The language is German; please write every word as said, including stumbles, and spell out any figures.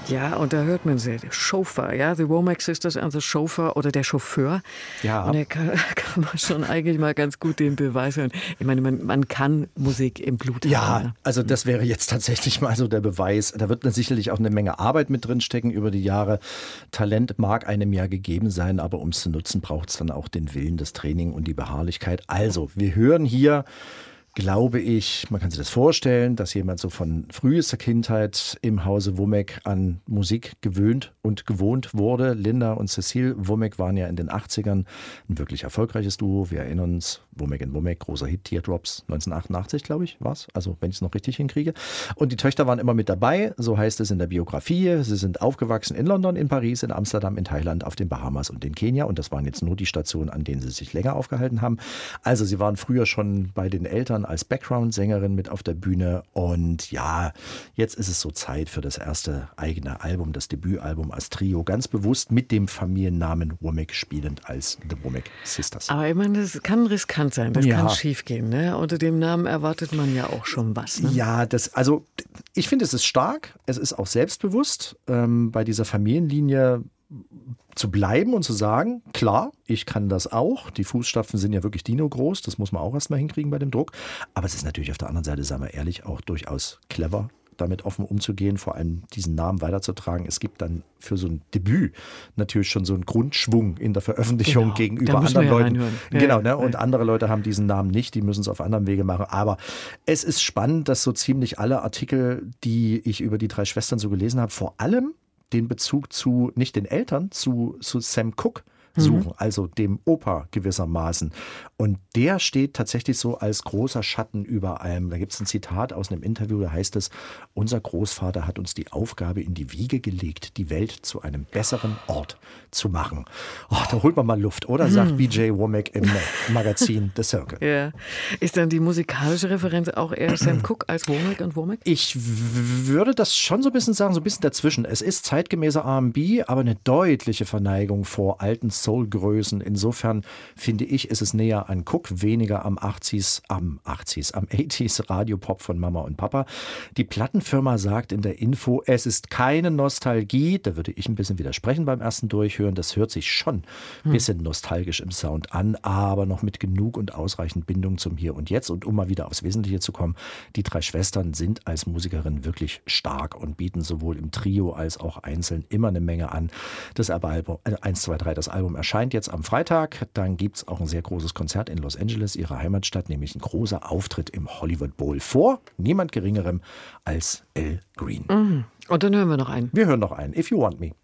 Ja, und da hört man sie, der Chauffeur, ja, The Womack Sisters and the Chauffeur oder der Chauffeur. Ja. Und da kann, kann man schon eigentlich mal ganz gut den Beweis hören. Ich meine, man, man kann Musik im Blut ja, haben. Ja, also das wäre jetzt tatsächlich mal so der Beweis. Da wird dann sicherlich auch eine Menge Arbeit mit drin stecken über die Jahre. Talent mag einem ja gegeben sein, aber um es zu nutzen, braucht es dann auch den Willen, das Training und die Beharrlichkeit. Also, wir hören hier, glaube ich, man kann sich das vorstellen, dass jemand so von frühester Kindheit im Hause Womack an Musik gewöhnt und gewohnt wurde. Linda und Cecile Womack waren ja in den achtzigern ein wirklich erfolgreiches Duo. Wir erinnern uns, Womack and Womack, großer Hit, Teardrops, neunzehnhundertachtundachtzig, glaube ich, war es. Also, wenn ich es noch richtig hinkriege. Und die Töchter waren immer mit dabei, so heißt es in der Biografie. Sie sind aufgewachsen in London, in Paris, in Amsterdam, in Thailand, auf den Bahamas und in Kenia. Und das waren jetzt nur die Stationen, an denen sie sich länger aufgehalten haben. Also, sie waren früher schon bei den Eltern als Background-Sängerin mit auf der Bühne und ja, jetzt ist es so Zeit für das erste eigene Album, das Debütalbum als Trio, ganz bewusst mit dem Familiennamen Womack spielend als The Womack Sisters. Aber ich meine, das kann riskant sein, das ja. kann schief gehen. Ne? Unter dem Namen erwartet man ja auch schon was. Ne? Ja, das, also ich finde, es ist stark, es ist auch selbstbewusst, ähm, bei dieser Familienlinie zu bleiben und zu sagen, klar, ich kann das auch. Die Fußstapfen sind ja wirklich dino-groß, das muss man auch erstmal hinkriegen bei dem Druck. Aber es ist natürlich auf der anderen Seite, sagen wir ehrlich, auch durchaus clever, damit offen umzugehen, vor allem diesen Namen weiterzutragen. Es gibt dann für so ein Debüt natürlich schon so einen Grundschwung in der Veröffentlichung genau. gegenüber anderen ja Leuten. Ja, genau, ne? ja. Und andere Leute haben diesen Namen nicht, die müssen es auf anderem Wege machen. Aber es ist spannend, dass so ziemlich alle Artikel, die ich über die drei Schwestern so gelesen habe, vor allem den Bezug zu, nicht den Eltern, zu, zu Sam Cooke suchen, mhm. also dem Opa gewissermaßen. Und der steht tatsächlich so als großer Schatten über allem. Da gibt es ein Zitat aus einem Interview, da heißt es, unser Großvater hat uns die Aufgabe in die Wiege gelegt, die Welt zu einem besseren Ort zu machen. Oh, da holt man mal Luft, oder? Sagt B J Womack im Magazin The Circle. Ja. Ist dann die musikalische Referenz auch eher Sam Cooke als Womack und Womack? Ich würde das schon so ein bisschen sagen, so ein bisschen dazwischen. Es ist zeitgemäßer R and B, aber eine deutliche Verneigung vor alten Soul-Größen. Insofern finde ich, ist es näher an Cook, weniger am achtziger, am achtziger, am achtziger Radiopop von Mama und Papa. Die Plattenfirma sagt in der Info, es ist keine Nostalgie. Da würde ich ein bisschen widersprechen beim ersten Durchhören. Das hört sich schon ein bisschen nostalgisch im Sound an, aber noch mit genug und ausreichend Bindung zum Hier und Jetzt. Und um mal wieder aufs Wesentliche zu kommen, die drei Schwestern sind als Musikerin wirklich stark und bieten sowohl im Trio als auch einzeln immer eine Menge an. Das Album, äh, eins, zwei, drei, das Album erscheint jetzt am Freitag. Dann gibt es auch ein sehr großes Konzert in Los Angeles, ihrer Heimatstadt, nämlich ein großer Auftritt im Hollywood Bowl vor niemand Geringerem als Al Green. Mhm. Und dann hören wir noch einen. Wir hören noch einen, If You Want Me.